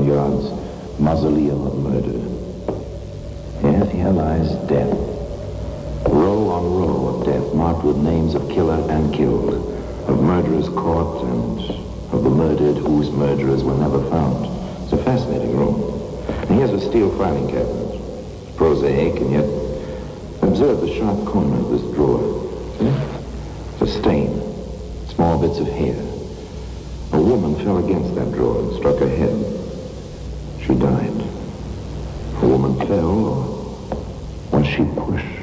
God's mausoleum of murder. Here lies death. Row on row of death, marked with names of killer and killed, of murderers caught and of the murdered whose murderers were never found. It's a fascinating room. And here's a steel filing cabinet. It's prosaic, and yet observe the sharp corner of this drawer. See? It's a stain. Small bits of hair. A woman fell against that drawer and struck her head. She died. A woman fell, or was she pushed?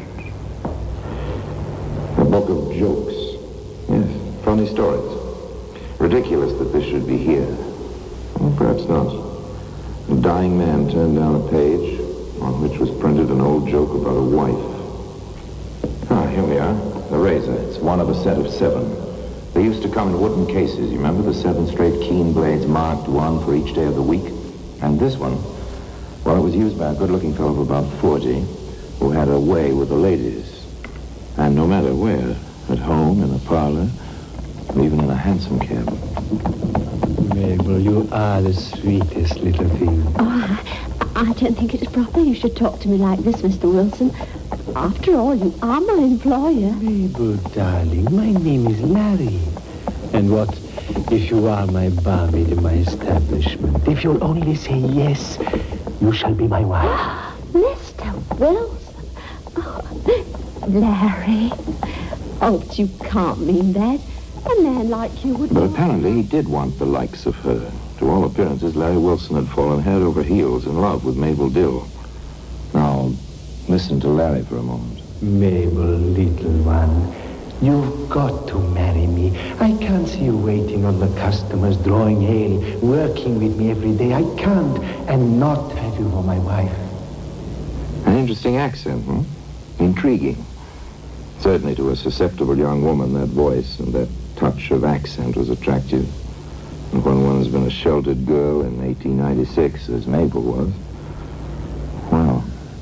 A book of jokes. Yes, funny stories. Ridiculous that this should be here. Well, perhaps not. A dying man turned down a page on which was printed an old joke about a wife. Here we are. The razor. It's one of a set of 7. They used to come in wooden cases. You remember the 7 straight keen blades marked, one for each day of the week? And this one, well, it was used by a good-looking fellow of about 40 who had a way with the ladies. And no matter where, at home, in a parlor, or even in a hansom cab. Mabel, you are the sweetest little thing. Oh, I don't think it's proper you should talk to me like this, Mr. Wilson. After all, you are my employer. Mabel, darling, my name is Larry. And what if you are my barmaid in my establishment? If you'll only say yes, you shall be my wife. Mr. Wilson. Oh, Larry. Oh, but you can't mean that. A man like you would... But apparently he did want the likes of her. To all appearances, Larry Wilson had fallen head over heels in love with Mabel Dill. Now, listen to Larry for a moment. Mabel, little one, you've got to marry me. I can't see you waiting on the customers, drawing ale, working with me every day. I can't, and not have you for my wife. An interesting accent, hmm? Intriguing. Certainly to a susceptible young woman, that voice and that touch of accent was attractive. And when one's been a sheltered girl in 1896, as Mabel was, well...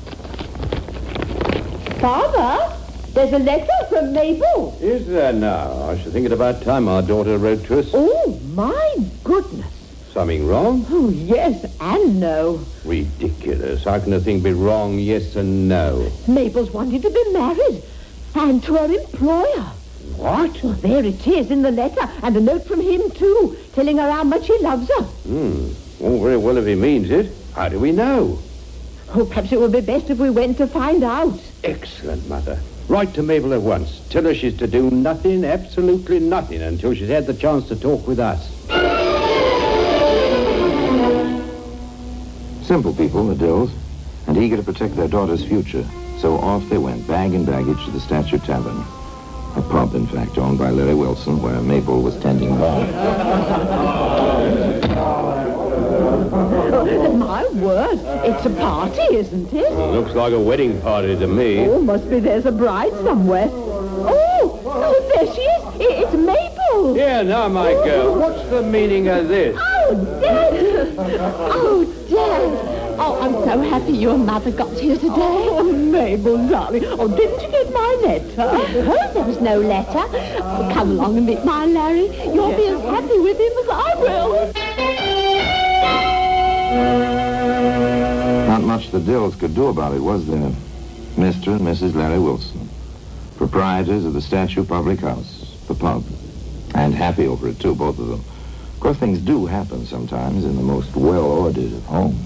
Father, there's a letter from Mabel. Is there now? I should think it about time our daughter wrote to us. Oh, my goodness. Something wrong? Oh, yes and no. Ridiculous. How can a thing be wrong, yes and no? Mabel's wanting to be married. And to her employer. What? Well, there it is in the letter. And a note from him, too, telling her how much he loves her. All very well if he means it. How do we know? Oh, perhaps it would be best if we went to find out. Excellent, Mother. Write to Mabel at once. Tell her she's to do nothing, absolutely nothing, until she's had the chance to talk with us. Simple people, the Dills, and eager to protect their daughter's future. So off they went, bag and baggage, to the Statue Tavern. A pub, in fact, owned by Larry Wilson, where Mabel was tending bar. My word, it's a party, isn't it? Well, looks like a wedding party to me. Oh, must be there's a bride somewhere. Oh, there she is. It's Mabel. Here now, my girl. What's the meaning of this? Oh, Dad. Oh, Dad. Oh, I'm so happy your mother got here today. Oh, Mabel, darling. Oh, didn't you get my letter? Oh, there was no letter. Oh, come along and meet my Larry. You'll be as happy with him as I will. Not much the Dills could do about it, was there? Mr. and Mrs. Larry Wilson, proprietors of the Statue Public House, the pub. And happy over it, too, both of them. Of course, things do happen sometimes in the most well-ordered of homes.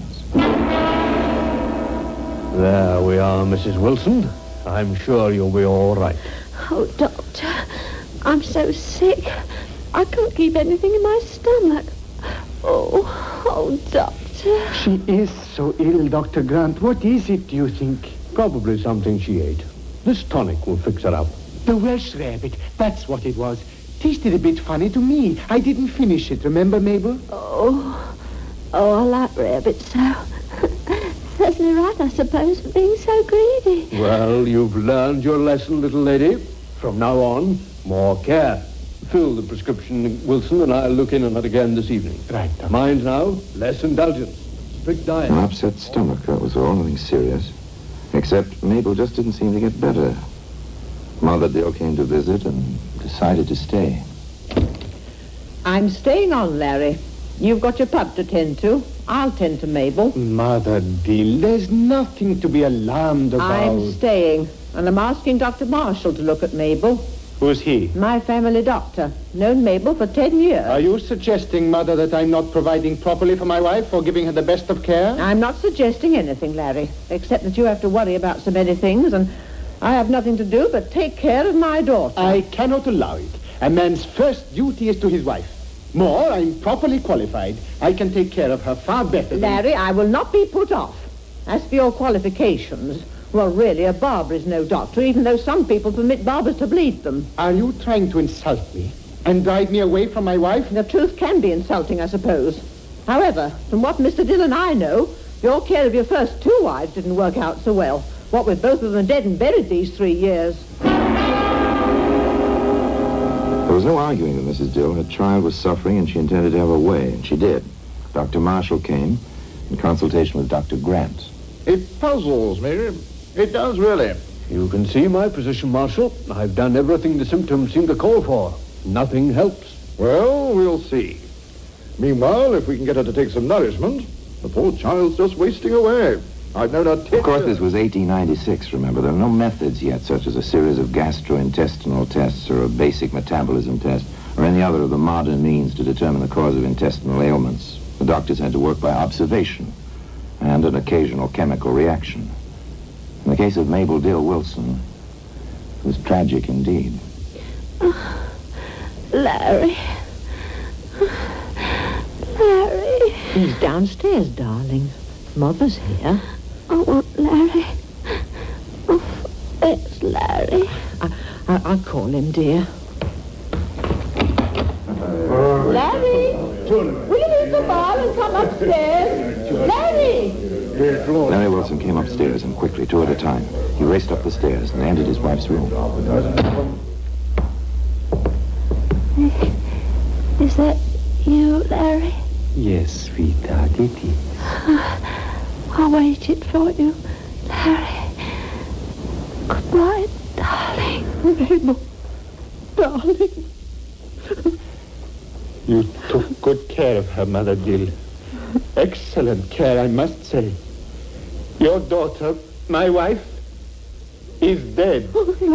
There we are, Mrs. Wilson. I'm sure you'll be all right. Oh, Doctor, I'm so sick. I can't keep anything in my stomach. Oh, Doctor. She is so ill, Dr. Grant. What is it, do you think? Probably something she ate. This tonic will fix her up. The Welsh rabbit, that's what it was. Tasted a bit funny to me. I didn't finish it, remember, Mabel? Oh, I like rabbits so. Certainly right, I suppose, for being so greedy. Well, you've learned your lesson, little lady. From now on, more care. Fill the prescription, Wilson, and I'll look in on it again this evening. Right, Doctor. Mind now, less indulgence. Strict diet. An upset stomach, that was all, nothing serious. Except Mabel just didn't seem to get better. Mother Dill came to visit and decided to stay. I'm staying on, Larry. You've got your pub to tend to. I'll tend to Mabel. Mother dear, there's nothing to be alarmed about. I'm staying, and I'm asking Dr. Marshall to look at Mabel. Who's he? My family doctor. Known Mabel for 10 years. Are you suggesting, Mother, that I'm not providing properly for my wife or giving her the best of care? I'm not suggesting anything, Larry, except that you have to worry about so many things, and I have nothing to do but take care of my daughter. I cannot allow it. A man's first duty is to his wife. More, I'm properly qualified. I can take care of her far better than... Larry, I will not be put off. As for your qualifications, well, really, a barber is no doctor, even though some people permit barbers to bleed them. Are you trying to insult me and drive me away from my wife? The truth can be insulting, I suppose. However, from what Mr. Dill and I know, your care of your first 2 wives didn't work out so well. What with both of them dead and buried these 3 years. There was no arguing with Mrs. Dill. Her child was suffering and she intended to have her way, and she did. Dr. Marshall came in consultation with Dr. Grant. It puzzles me. It does, really. You can see my position, Marshal. I've done everything the symptoms seem to call for. Nothing helps. Well, we'll see. Meanwhile, if we can get her to take some nourishment, the poor child's just wasting away. I've known her 10 Of course, years. this was 1896, remember. There are no methods yet, such as a series of gastrointestinal tests or a basic metabolism test or any other of the modern means to determine the cause of intestinal ailments. The doctors had to work by observation and an occasional chemical reaction. In the case of Mabel Dill Wilson, it was tragic indeed. Larry. Larry. He's downstairs, darling. Mother's here. Oh, Larry. Oh, it's Larry. I'll call him, dear. Larry! Will you leave the bar and come upstairs? Larry! Larry Wilson came upstairs and quickly, 2 at a time. He raced up the stairs and entered his wife's room. Is that you, Larry? Yes, sweetheart, it is. I waited for you, Larry. Goodbye, darling. Mabel, darling. You took good care of her, Mother Dill. Excellent care, I must say. Your daughter, my wife, is dead.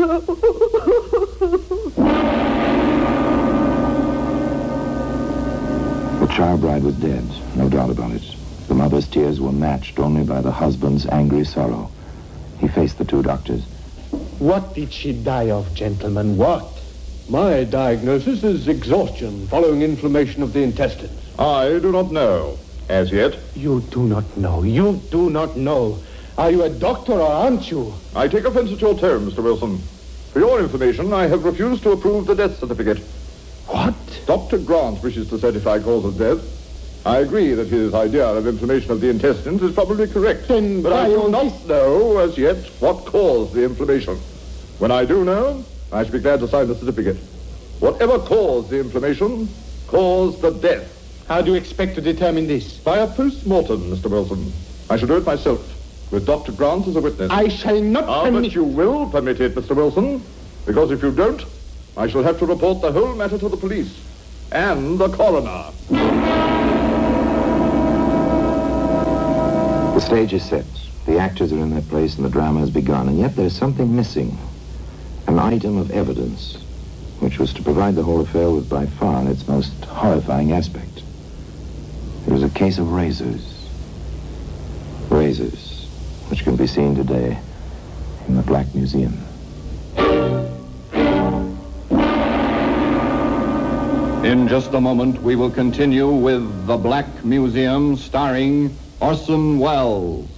The child bride was dead, no doubt about it. The mother's tears were matched only by the husband's angry sorrow. He faced the 2 doctors. What did she die of, gentlemen? What? My diagnosis is exhaustion following inflammation of the intestines. I do not know, as yet. You do not know. You do not know. Are you a doctor or aren't you? I take offense at your tone, Mr. Wilson. For your information, I have refused to approve the death certificate. What? Dr. Grant wishes to certify cause of death. I agree that his idea of inflammation of the intestines is probably correct. Then but I by do all not this- know, as yet, what caused the inflammation. When I do know, I shall be glad to sign the certificate. Whatever caused the inflammation caused the death. How do you expect to determine this? By a post-mortem, Mr. Wilson. I shall do it myself, with Dr. Grant as a witness. I shall not permit... But you will permit it, Mr. Wilson, because if you don't, I shall have to report the whole matter to the police and the coroner. The stage is set. The actors are in their place and the drama has begun. And yet there's something missing. An item of evidence, which was to provide the whole affair with by far its most horrifying aspect. It was a case of razors. Razors, which can be seen today in the Black Museum. In just a moment, we will continue with The Black Museum, starring Orson Welles.